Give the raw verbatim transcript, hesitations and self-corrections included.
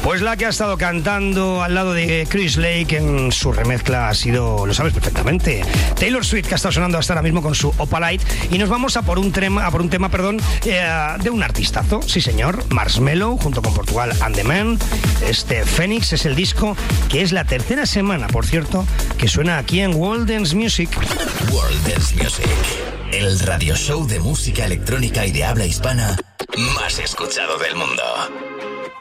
Pues la que ha estado cantando al lado de Chris Lake en su remezcla ha sido, lo sabes perfectamente, Taylor Swift, que ha estado sonando hasta ahora mismo con su Opalite. Y nos vamos a por un tema, a por un tema perdón, eh, de un artistazo, sí señor, Marshmello, junto con Portugal and the Man. Este Phoenix es el disco que es la tercera semana, por cierto, que suena aquí en World Dance Music. World Dance Music, el radio show de música electrónica y de habla hispana más escuchado del mundo.